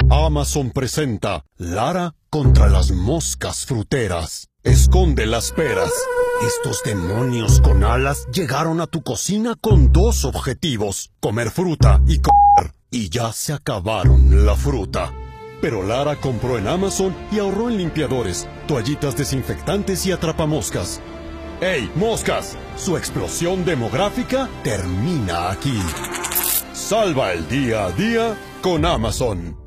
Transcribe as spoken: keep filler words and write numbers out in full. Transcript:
Amazon presenta Lara contra las moscas fruteras. Esconde las peras. Estos demonios con alas llegaron a tu cocina con dos objetivos: comer fruta y comer. Y ya se acabaron la fruta. Pero Lara compró en Amazon y ahorró en limpiadores, toallitas desinfectantes y atrapamoscas. ¡Ey, moscas! Su explosión demográfica termina aquí. Salva el día a día con Amazon.